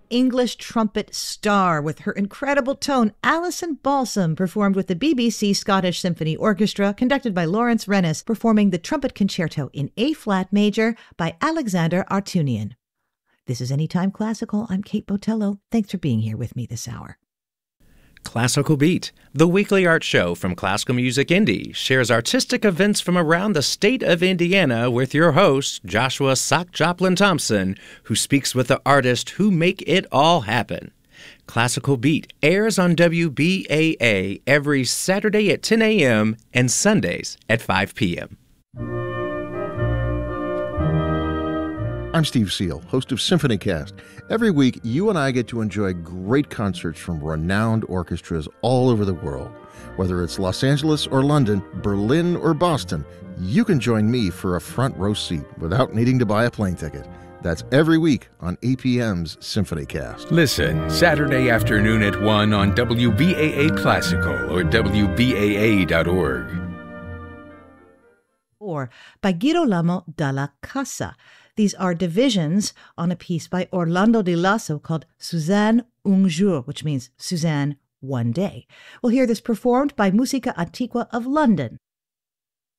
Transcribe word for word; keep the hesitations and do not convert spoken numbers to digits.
English trumpet star with her incredible tone. Alison Balsam performed with the B B C Scottish Symphony Orchestra, conducted by Lawrence Rennis, performing the Trumpet Concerto in A-flat major by Alexander Artunian. This is Anytime Classical. I'm Kate Botello. Thanks for being here with me this hour. Classical Beat, the weekly art show from Classical Music Indy, shares artistic events from around the state of Indiana with your host, Joshua Sock Joplin Thompson, who speaks with the artists who make it all happen. Classical Beat airs on W B A A every Saturday at ten a.m. and Sundays at five p.m. I'm Steve Seal, host of SymphonyCast. Every week, you and I get to enjoy great concerts from renowned orchestras all over the world. Whether it's Los Angeles or London, Berlin or Boston, you can join me for a front row seat without needing to buy a plane ticket. That's every week on A P M's SymphonyCast. Listen Saturday afternoon at one on W B A A Classical or W B A A dot org. Or by Girolamo dalla Casa. These are divisions on a piece by Orlando Di Lasso called Suzanne un jour, which means Suzanne one day. We'll hear this performed by Musica Antiqua of London.